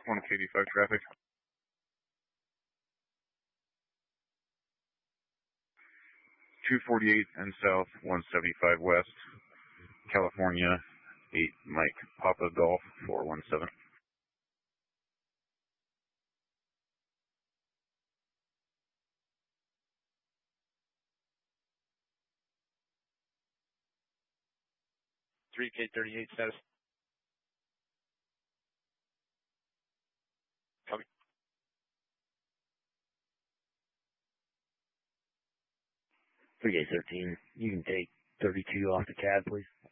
185 traffic. 248 and south, 175 west, California, 8 Mike Papa Golf 417. K38 status. Copy. 3813, you can take 32 off the cab, please.